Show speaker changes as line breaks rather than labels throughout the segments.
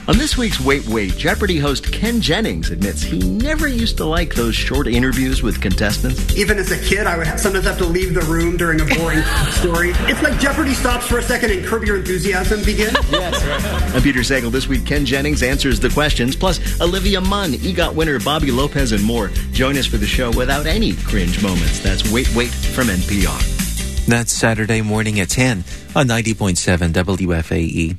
On this week's Wait, Jeopardy host Ken Jennings admits he never used to like those short interviews with contestants.
Even as a kid, I would sometimes have to leave the room during a boring story. It's like Jeopardy stops for a second and Curb Your Enthusiasm begins.
Yes, right. I'm Peter Sagal. This week, Ken Jennings answers the questions, plus Olivia Munn, EGOT winner Bobby Lopez, and more. Join us for the show without any cringe moments. That's Wait from NPR.
That's Saturday morning at 10 on 90.7 WFAE.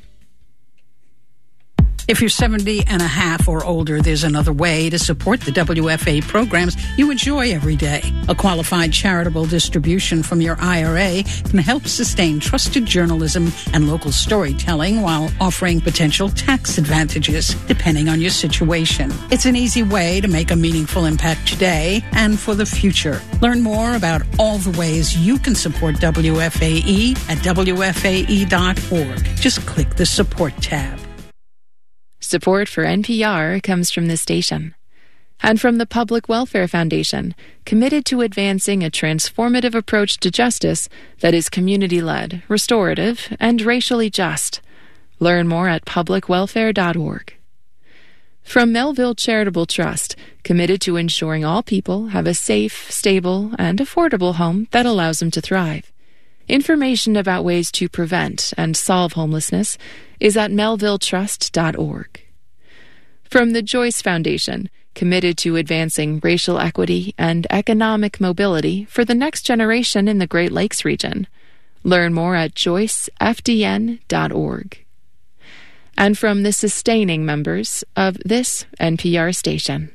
If you're 70 and a half or older, there's another way to support the WFA programs you enjoy every day. A qualified charitable distribution from your IRA can help sustain trusted journalism and local storytelling while offering potential tax advantages, depending on your situation. It's an easy way to make a meaningful impact today and for the future. Learn more about all the ways you can support WFAE at WFAE.org. Just click the Support tab.
Support for NPR comes from this station and from the Public Welfare Foundation, committed to advancing a transformative approach to justice that is community-led, restorative, and racially just. Learn more at publicwelfare.org. From Melville Charitable Trust, committed to ensuring all people have a safe, stable, and affordable home that allows them to thrive. Information about ways to prevent and solve homelessness is at melvilletrust.org. From the Joyce Foundation, committed to advancing racial equity and economic mobility for the next generation in the Great Lakes region. Learn more at joycefdn.org. And from the sustaining members of this NPR station.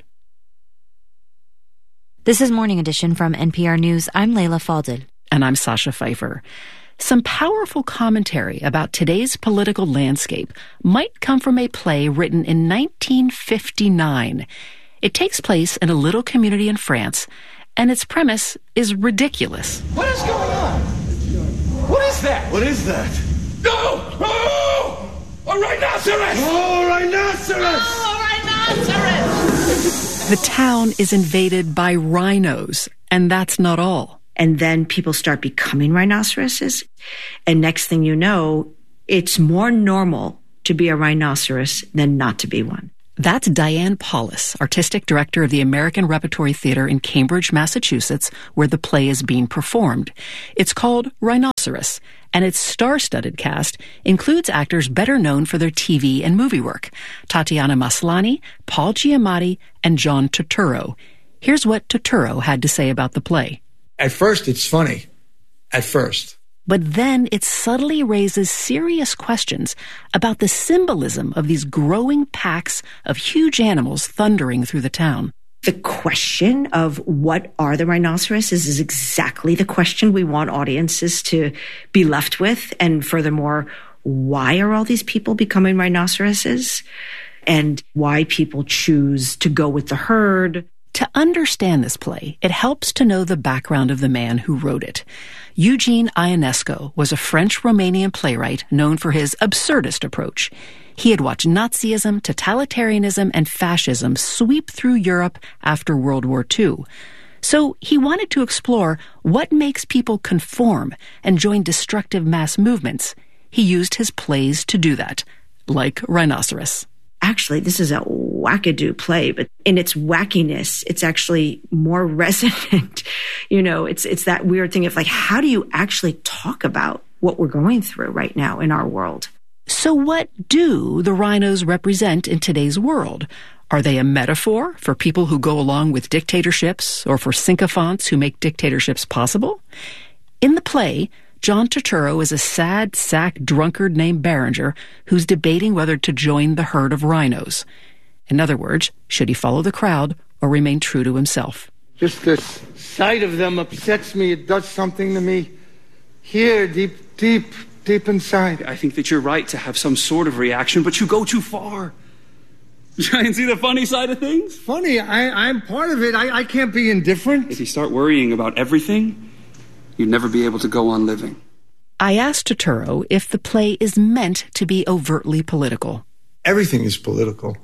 This is Morning Edition from NPR News. I'm Leila Fadel.
And I'm Sasha Pfeiffer. Some powerful commentary about today's political landscape might come from a play written in 1959. It takes place in a little community in France, and its premise is ridiculous.
What is going on? What is that? What is that? No! Oh! A rhinoceros! Oh, rhinoceros!
Oh, a rhinoceros!
The town is invaded by rhinos, and that's not all.
And then people start becoming rhinoceroses. And next thing you know, it's more normal to be a rhinoceros than not to be one.
That's Diane Paulus, artistic director of the American Repertory Theater in Cambridge, Massachusetts, where the play is being performed. It's called Rhinoceros, and its star-studded cast includes actors better known for their TV and movie work: Tatiana Maslany, Paul Giamatti, and John Turturro. Here's what Turturro had to say about the play.
At first, it's funny. At first.
But then it subtly raises serious questions about the symbolism of these growing packs of huge animals thundering through the town.
The question of what are the rhinoceroses is exactly the question we want audiences to be left with. And furthermore, why are all these people becoming rhinoceroses? And why people choose to go with the herd.
To understand this play, it helps to know the background of the man who wrote it. Eugene Ionesco was a French-Romanian playwright known for his absurdist approach. He had watched Nazism, totalitarianism, and fascism sweep through Europe after World War II. So he wanted to explore what makes people conform and join destructive mass movements. He used his plays to do that, like Rhinoceros.
Actually, this is a wackadoo play, but in its wackiness, it's actually more resonant. It's that weird thing of like, how do you actually talk about what we're going through right now in our world?
So what do the rhinos represent in today's world? Are they a metaphor for people who go along with dictatorships or for sycophants who make dictatorships possible? In the play, John Turturro is a sad sack drunkard named Berenger who's debating whether to join the herd of rhinos. In other words, should he follow the crowd or remain true to himself?
Just the sight of them upsets me. It does something to me here, deep inside.
I think that you're right to have some sort of reaction, but you go too far. Try and see the funny side of things?
Funny? I'm part of it. I can't be indifferent.
If you start worrying about everything, you'd never be able to go on living.
I asked Turturro if the play is meant to be overtly political.
Everything is political.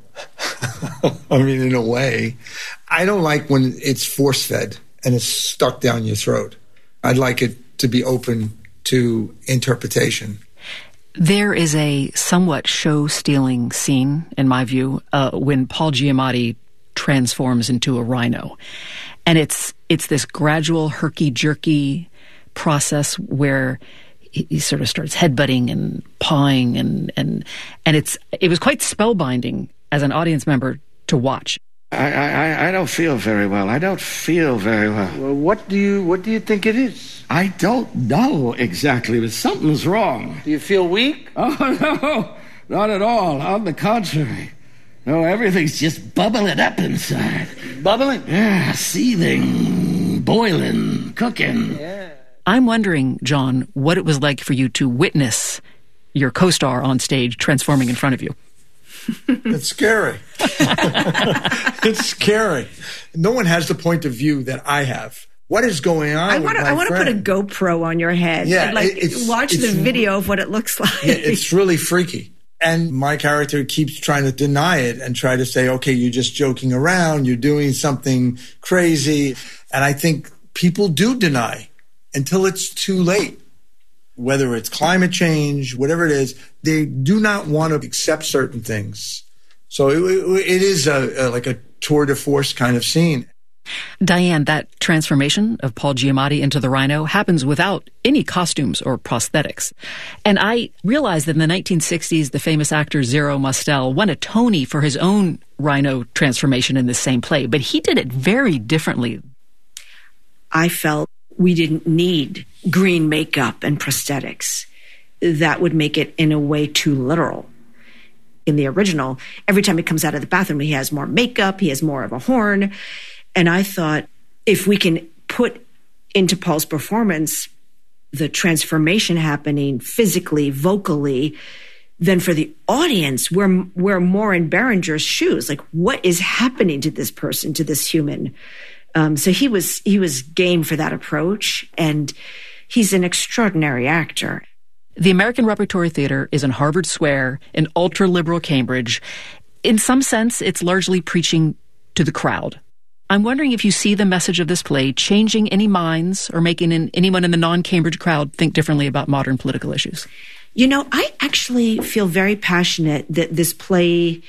I mean, in a way. I don't like when it's force-fed and it's stuck down your throat. I'd like it to be open to interpretation.
There is a somewhat show-stealing scene, in my view, when Paul Giamatti transforms into a rhino. And it's this gradual, herky-jerky process where he sort of starts headbutting and pawing, and it was quite spellbinding as an audience member to watch.
I don't feel very well. I don't feel very well.
Well, what do you think it is?
I don't know exactly, but something's wrong.
Do you feel weak?
Oh, no, not at all. On the contrary. No, everything's just bubbling up inside.
Bubbling?
Yeah, seething, boiling, cooking.
Yeah.
I'm wondering, John, what it was like for you to witness your co-star on stage transforming in front of you.
It's scary. It's scary. No one has the point of view that I have. What is going on?
I want to put a GoPro on your head and watch the video of what it looks like.
Yeah, it's really freaky. And my character keeps trying to deny it and try to say, okay, you're just joking around. You're doing something crazy. And I think people do deny until it's too late. Whether it's climate change, whatever it is, they do not want to accept certain things. So it is like a tour de force kind of scene.
Diane, that transformation of Paul Giamatti into the rhino happens without any costumes or prosthetics. And I realized that in the 1960s, the famous actor Zero Mostel won a Tony for his own rhino transformation in the same play, but he did it very differently.
I felt we didn't need green makeup and prosthetics. That would make it, in a way, too literal. In the original, every time he comes out of the bathroom, he has more makeup, he has more of a horn. And I thought, if we can put into Paul's performance the transformation happening physically, vocally, then for the audience, we're more in Berenger's shoes. Like, what is happening to this person, to this human? So he was game for that approach, and he's an extraordinary actor.
The American Repertory Theater is in Harvard Square in ultra-liberal Cambridge. In some sense, it's largely preaching to the crowd. I'm wondering if you see the message of this play changing any minds or making anyone in the non-Cambridge crowd think differently about modern political issues.
You know, I actually feel very passionate that this play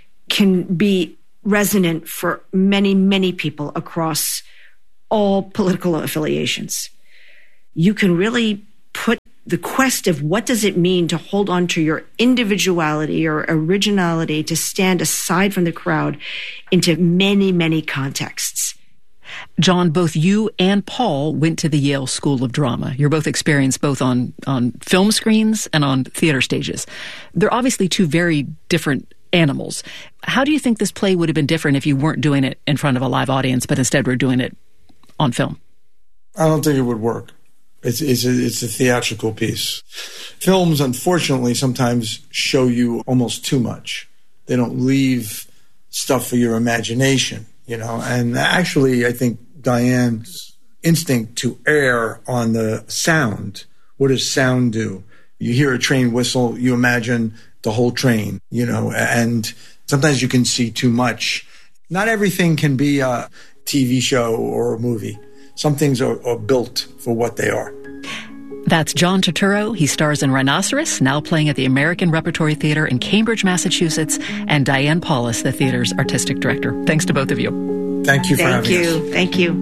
can be resonant for many, many people across all political affiliations. You can really put the quest of what does it mean to hold on to your individuality or originality, to stand aside from the crowd, into many, many contexts.
John, both you and Paul went to the Yale School of Drama. You're both experienced both on film screens and on theater stages. They're obviously two very different animals. How do you think this play would have been different if you weren't doing it in front of a live audience, but instead were doing it on film?
I don't think it would work. It's a theatrical piece. Films, unfortunately, sometimes show you almost too much. They don't leave stuff for your imagination, you know. And actually, I think Diane's instinct to err on the sound. What does sound do? You hear a train whistle, you imagine the whole train, you know, and sometimes you can see too much. Not everything can be a TV show or a movie. Some things are built for what they are.
That's John Turturro. He stars in Rhinoceros, now playing at the American Repertory Theater in Cambridge, Massachusetts, and Diane Paulus, the theater's artistic director. Thanks to both of you.
Thank you for having us.
Thank you.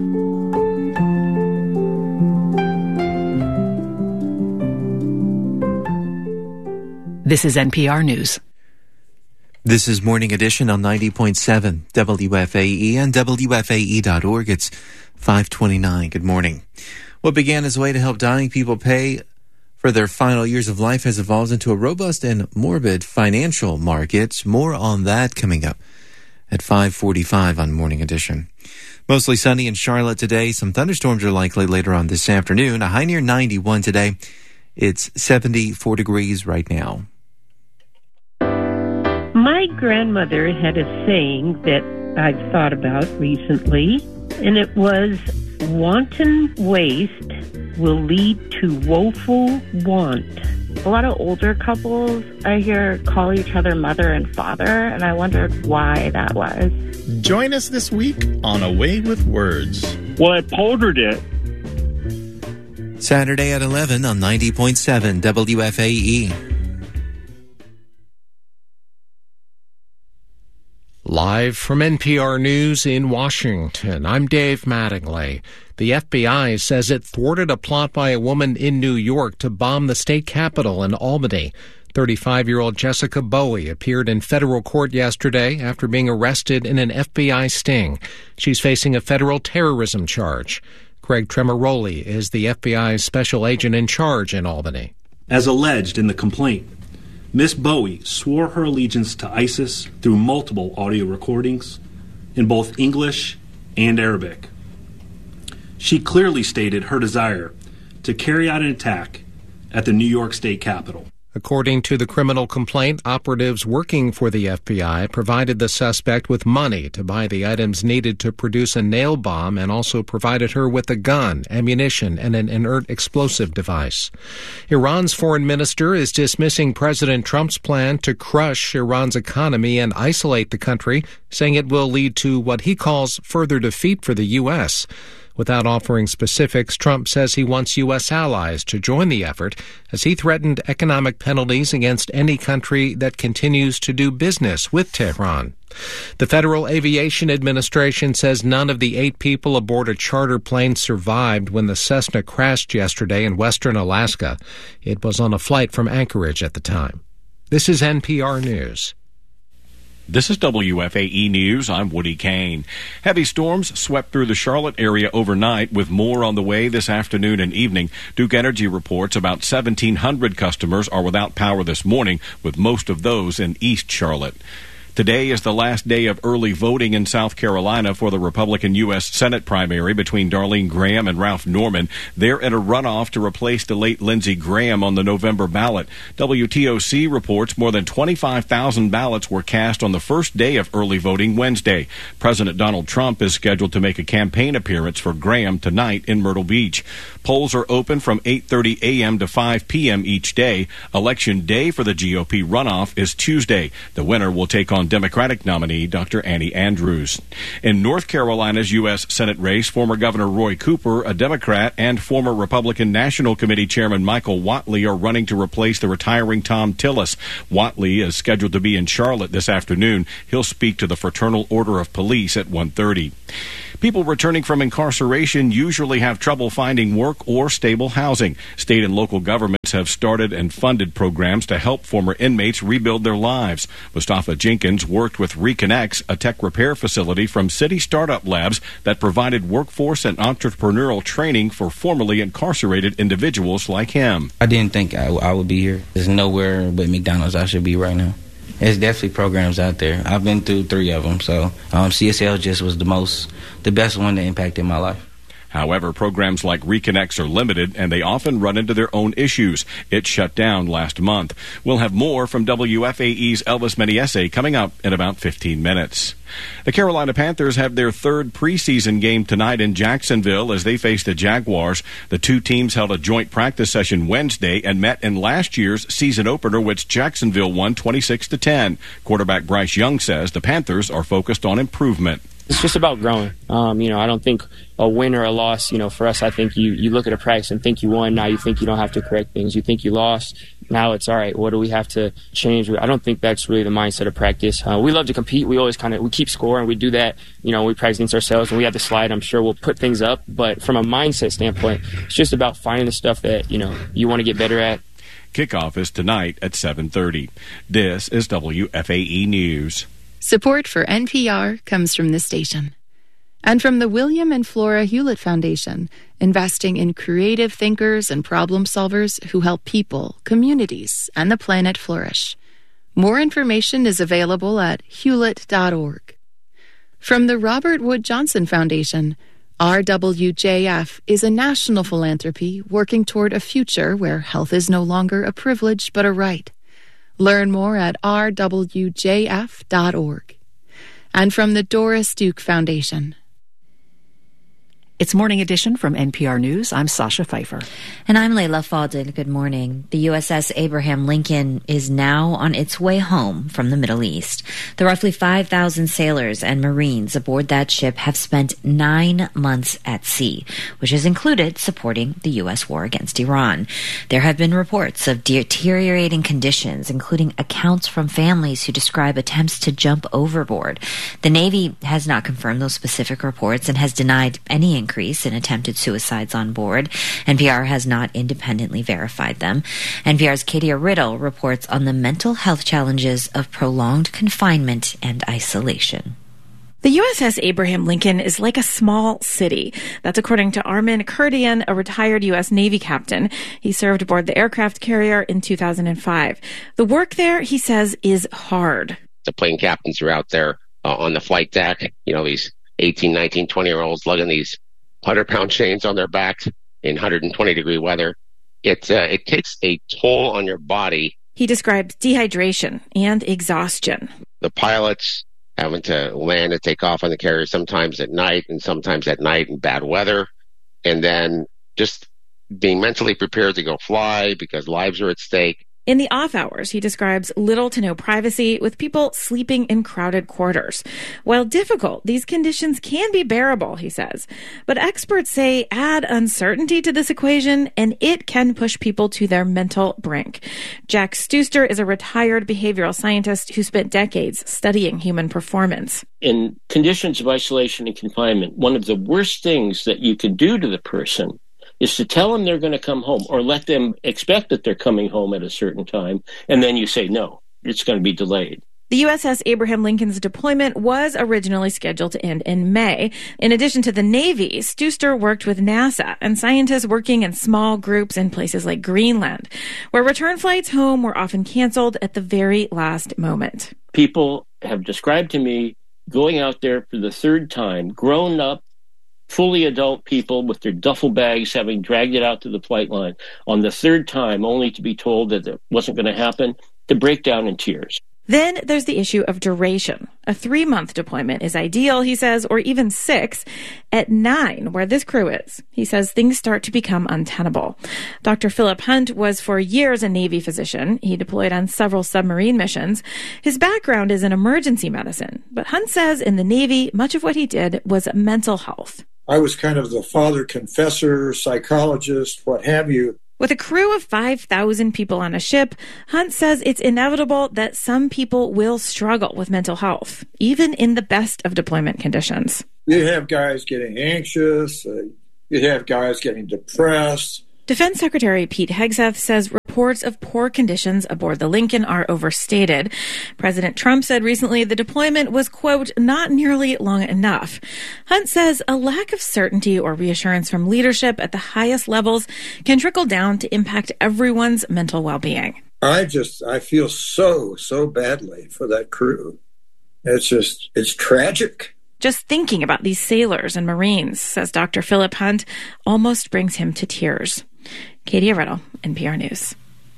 This is NPR News.
This is Morning Edition on 90.7 WFAE and WFAE.org. It's 5:29. Good morning. What began as a way to help dying people pay for their final years of life has evolved into a robust and morbid financial market. More on that coming up at 5:45 on Morning Edition. Mostly sunny in Charlotte today. Some thunderstorms are likely later on this afternoon. A high near 91 today. It's 74 degrees right now.
My grandmother had a saying that I've thought about recently, and it was, wanton waste will lead to woeful want.
A lot of older couples I hear call each other mother and father, and I wondered why that was.
Join us this week on A Way with Words.
Well, I pondered it.
Saturday at 11 on 90.7 WFAE.
Live from NPR News in Washington, I'm Dave Mattingly. The FBI says it thwarted a plot by a woman in New York to bomb the state capitol in Albany. 35-year-old Jessica Bowie appeared in federal court yesterday after being arrested in an FBI sting. She's facing a federal terrorism charge. Greg Tremoroli is the FBI's special agent in charge in Albany.
As alleged in the complaint, Miss Bowie swore her allegiance to ISIS through multiple audio recordings in both English and Arabic. She clearly stated her desire to carry out an attack at the New York State Capitol.
According to the criminal complaint, operatives working for the FBI provided the suspect with money to buy the items needed to produce a nail bomb and also provided her with a gun, ammunition, and an inert explosive device. Iran's foreign minister is dismissing President Trump's plan to crush Iran's economy and isolate the country, saying it will lead to what he calls further defeat for the U.S. Without offering specifics, Trump says he wants U.S. allies to join the effort as he threatened economic penalties against any country that continues to do business with Tehran. The Federal Aviation Administration says none of the 8 people aboard a charter plane survived when the Cessna crashed yesterday in western Alaska. It was on a flight from Anchorage at the time. This is NPR News.
This is WFAE News. I'm Woody Kane. Heavy storms swept through the Charlotte area overnight, with more on the way this afternoon and evening. Duke Energy reports about 1,700 customers are without power this morning, with most of those in East Charlotte. Today is the last day of early voting in South Carolina for the Republican U.S. Senate primary between Darlene Graham and Ralph Norman. They're in a runoff to replace the late Lindsey Graham on the November ballot. WTOC reports more than 25,000 ballots were cast on the first day of early voting Wednesday. President Donald Trump is scheduled to make a campaign appearance for Graham tonight in Myrtle Beach. Polls are open from 8:30 a.m. to 5 p.m. each day. Election day for the GOP runoff is Tuesday. The winner will take on Democratic nominee Dr. Annie Andrews. In North Carolina's U.S. Senate race, former Governor Roy Cooper, a Democrat, and former Republican National Committee Chairman Michael Whatley are running to replace the retiring Tom Tillis. Whatley is scheduled to be in Charlotte this afternoon. He'll speak to the Fraternal Order of Police at 1:30. People returning from incarceration usually have trouble finding work or stable housing. State and local governments have started and funded programs to help former inmates rebuild their lives. Mustafa Jenkins worked with Reconnects, a tech repair facility from City Startup Labs that provided workforce and entrepreneurial training for formerly incarcerated individuals like him.
I didn't think I would be here. There's nowhere but McDonald's I should be right now. There's definitely programs out there. I've been through 3 of them, so CSL just was the best one that impacted my life.
However, programs like Reconnects are limited, and they often run into their own issues. It shut down last month. We'll have more from WFAE's Elvis Meniese coming up in about 15 minutes. The Carolina Panthers have their 3rd preseason game tonight in Jacksonville as they face the Jaguars. The 2 teams held a joint practice session Wednesday and met in last year's season opener, which Jacksonville won 26-10. Quarterback Bryce Young says the Panthers are focused on improvement.
It's just about growing. I don't think a win or a loss, for us, I think you look at a practice and think you won. Now you think you don't have to correct things. You think you lost. Now it's all right. What do we have to change? I don't think that's really the mindset of practice. We love to compete. We always we keep score, and we do that. We practice against ourselves. When we have the slide, I'm sure we'll put things up. But from a mindset standpoint, it's just about finding the stuff that, you want to get better at.
Kickoff is tonight at 7:30. This is WFAE News.
Support for NPR comes from this station. And from the William and Flora Hewlett Foundation, investing in creative thinkers and problem solvers who help people, communities, and the planet flourish. More information is available at hewlett.org. From the Robert Wood Johnson Foundation, RWJF is a national philanthropy working toward a future where health is no longer a privilege but a right. Learn more at rwjf.org. And from the Doris Duke Foundation.
It's Morning Edition from NPR News. I'm Sasha Pfeiffer.
And I'm Layla Fadel. Good morning. The USS Abraham Lincoln is now on its way home from the Middle East. The roughly 5,000 sailors and Marines aboard that ship have spent 9 months at sea, which has included supporting the U.S. war against Iran. There have been reports of deteriorating conditions, including accounts from families who describe attempts to jump overboard. The Navy has not confirmed those specific reports and has denied any increase in attempted suicides on board. NPR has not independently verified them. NPR's Katia Riddle reports on the mental health challenges of prolonged confinement and isolation.
The USS Abraham Lincoln is like a small city. That's according to Armin Kurdian, a retired U.S. Navy captain. He served aboard the aircraft carrier in 2005. The work there, he says, is hard.
The plane captains are out there on the flight deck, these 18, 19, 20-year-olds lugging these 100-pound chains on their backs in 120-degree weather. It takes a toll on your body.
He describes dehydration and exhaustion.
The pilots having to land and take off on the carrier sometimes at night and sometimes at night in bad weather. And then just being mentally prepared to go fly because lives are at stake.
In the off hours, he describes little to no privacy with people sleeping in crowded quarters. While difficult, these conditions can be bearable, he says. But experts say add uncertainty to this equation and it can push people to their mental brink. Jack Stuster is a retired behavioral scientist who spent decades studying human performance.
In conditions of isolation and confinement, one of the worst things that you could do to the person is to tell them they're going to come home or let them expect that they're coming home at a certain time, and then you say, no, it's going to be delayed.
The USS Abraham Lincoln's deployment was originally scheduled to end in May. In addition to the Navy, Stuster worked with NASA and scientists working in small groups in places like Greenland, where return flights home were often canceled at the very last moment.
People have described to me going out there for the third time, grown up, fully adult people with their duffel bags having dragged it out to the flight line on the third time, only to be told that it wasn't going to happen, to break down in tears.
Then there's the issue of duration. A 3-month deployment is ideal, he says, or even 6. At 9, where this crew is, he says things start to become untenable. Dr. Philip Hunt was for years a Navy physician. He deployed on several submarine missions. His background is in emergency medicine, but Hunt says in the Navy, much of what he did was mental health.
I was kind of the father confessor, psychologist, what have you.
With a crew of 5,000 people on a ship, Hunt says it's inevitable that some people will struggle with mental health, even in the best of deployment conditions.
You have guys getting anxious. You have guys getting depressed.
Defense Secretary Pete Hegseth says reports of poor conditions aboard the Lincoln are overstated. President Trump said recently the deployment was, quote, not nearly long enough. Hunt says a lack of certainty or reassurance from leadership at the highest levels can trickle down to impact everyone's mental well-being.
I feel so badly for that crew. It's tragic.
Just thinking about these sailors and Marines, says Dr. Philip Hunt, almost brings him to tears. Katia Riddle, NPR News.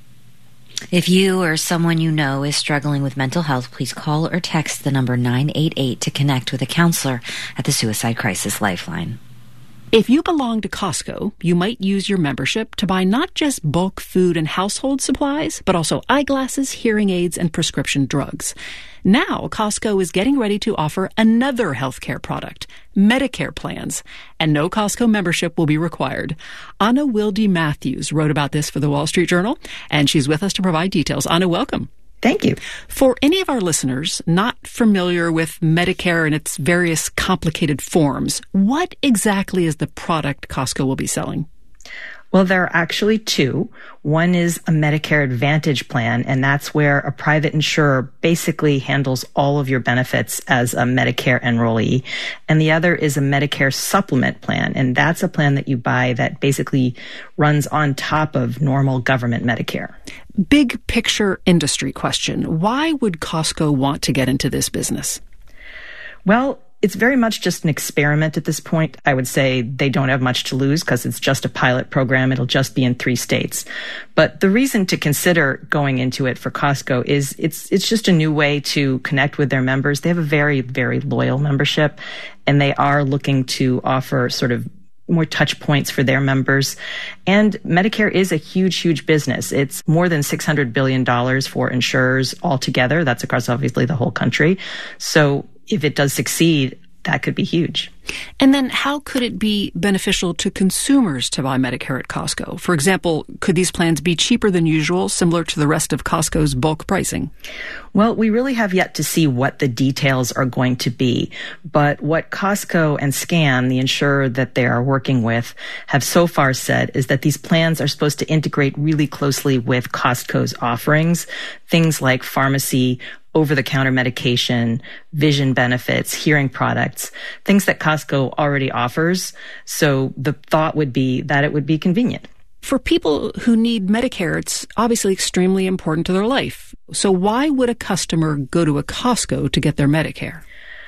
If you or someone you know is struggling with mental health, please call or text the number 988 to connect with a counselor at the Suicide Crisis Lifeline.
If you belong to Costco, you might use your membership to buy not just bulk food and household supplies, but also eyeglasses, hearing aids, and prescription drugs. Now, Costco is getting ready to offer another healthcare product, Medicare plans, and no Costco membership will be required. Anna Wilde Matthews wrote about this for the Wall Street Journal, and she's with us to provide details. Anna, welcome.
Thank you.
For any of our listeners not familiar with Medicare and its various complicated forms, what exactly is the product Costco will be selling?
Well, there are actually two. One is a Medicare Advantage plan, and that's where a private insurer basically handles all of your benefits as a Medicare enrollee. And the other is a Medicare Supplement plan, and that's a plan that you buy that basically runs on top of normal government Medicare.
Big picture industry question. Why would Costco want to get into this business?
Well, it's very much just an experiment at this point. I would say they don't have much to lose because it's just a pilot program. It'll just be in 3 states. But the reason to consider going into it for Costco is it's just a new way to connect with their members. They have a very, very loyal membership, and they are looking to offer sort of more touch points for their members. And Medicare is a huge, huge business. It's more than $600 billion for insurers altogether. That's across obviously the whole country. So if it does succeed, that could be huge.
And then how could it be beneficial to consumers to buy Medicare at Costco? For example, could these plans be cheaper than usual, similar to the rest of Costco's bulk pricing?
Well, we really have yet to see what the details are going to be. But what Costco and SCAN, the insurer that they are working with, have so far said is that these plans are supposed to integrate really closely with Costco's offerings, things like pharmacy, over-the-counter medication, vision benefits, hearing products, things that Costco already offers. So the thought would be that it would be convenient.
For people who need Medicare, it's obviously extremely important to their life. So why would a customer go to a Costco to get their Medicare?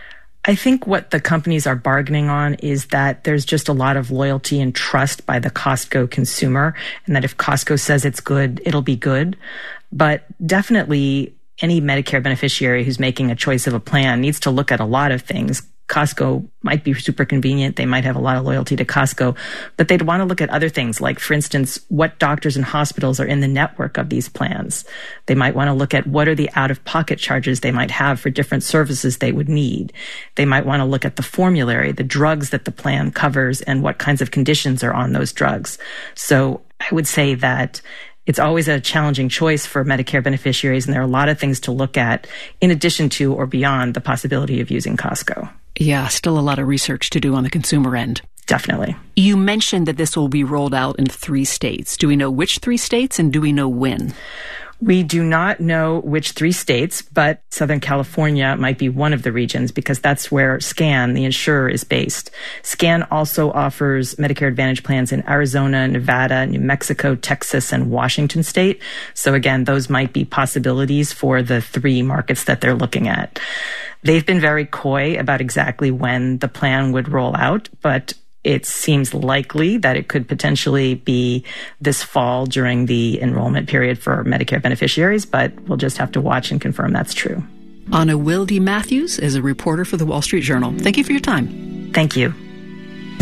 I think what the companies are bargaining on is that there's just a lot of loyalty and trust by the Costco consumer, and that if Costco says it's good, it'll be good. But definitely any Medicare beneficiary who's making a choice of a plan needs to look at a lot of things. Costco might be super convenient. They might have a lot of loyalty to Costco, but they'd want to look at other things like, for instance, what doctors and hospitals are in the network of these plans. They might want to look at what are the out-of-pocket charges they might have for different services they would need. They might want to look at the formulary, the drugs that the plan covers, and what kinds of conditions are on those drugs. So I would say that it's always a challenging choice for Medicare beneficiaries, and there are a lot of things to look at in addition to or beyond the possibility of using Costco.
Yeah, still a lot of research to do on the consumer end.
Definitely.
You mentioned that this will be rolled out in 3 states. Do we know which 3 states, and do we know when?
We do not know which 3 states, but Southern California might be one of the regions because that's where SCAN, the insurer, is based. SCAN also offers Medicare Advantage plans in Arizona, Nevada, New Mexico, Texas, and Washington state. So again, those might be possibilities for the 3 markets that they're looking at. They've been very coy about exactly when the plan would roll out, but it seems likely that it could potentially be this fall during the enrollment period for Medicare beneficiaries, but we'll just have to watch and confirm that's true.
Anna Wilde Matthews is a reporter for the Wall Street Journal. Thank you for your time.
Thank you.